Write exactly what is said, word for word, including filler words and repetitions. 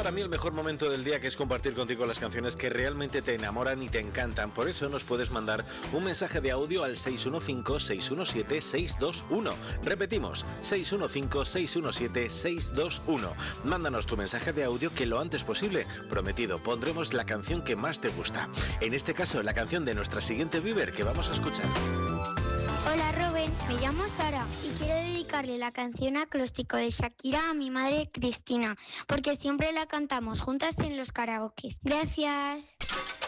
para mí el mejor momento del día, que es compartir contigo las canciones que realmente te enamoran y te encantan. Por eso nos puedes mandar un mensaje de audio al seis uno cinco, seis uno siete, seis dos uno. Repetimos, seis uno cinco, seis uno siete, seis dos uno. Mándanos tu mensaje de audio, que lo antes posible, prometido, pondremos la canción que más te gusta. En este caso, la canción de nuestra siguiente Bieber que vamos a escuchar. Hola Rubén, me llamo Sara y quiero dedicarle la canción Acróstico de Shakira a mi madre Cristina, porque siempre la cantamos juntas en los karaokes. Gracias.